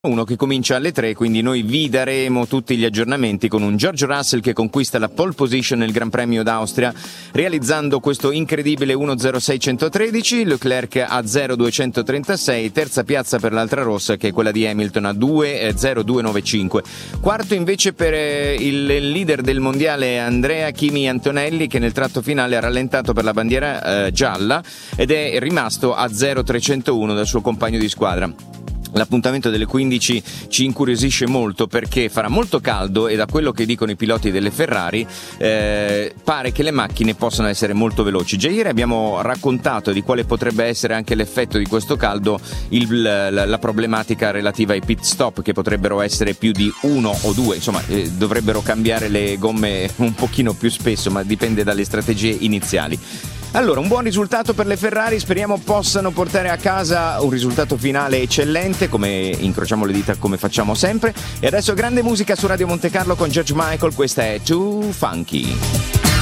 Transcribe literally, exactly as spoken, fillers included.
uno che comincia alle tre, quindi noi vi daremo tutti gli aggiornamenti con un George Russell che conquista la pole position nel Gran Premio d'Austria realizzando questo incredibile uno zero sei centotredici, Leclerc a zero duecentotrentasei, terza piazza per l'altra rossa che è quella di Hamilton a due zero duecentonovantacinque, quarto invece per eh, il leader del mondiale Andrea Kimi Antonelli che nel tratto finale ha rallentato per la bandiera eh, gialla ed è rimasto a zero trecentouno dal suo compagno di squadra. L'appuntamento delle quindici ci incuriosisce molto perché farà molto caldo e da quello che dicono i piloti delle Ferrari eh, pare che le macchine possano essere molto veloci. Già ieri abbiamo raccontato di quale potrebbe essere anche l'effetto di questo caldo, il, la, la problematica relativa ai pit stop che potrebbero essere più di uno o due, insomma eh, dovrebbero cambiare le gomme un pochino più spesso, ma dipende dalle strategie iniziali. Allora, un buon risultato per le Ferrari, speriamo possano portare a casa un risultato finale eccellente, come incrociamo le dita come facciamo sempre. E adesso grande musica su Radio Monte Carlo con George Michael, questa è Too Funky.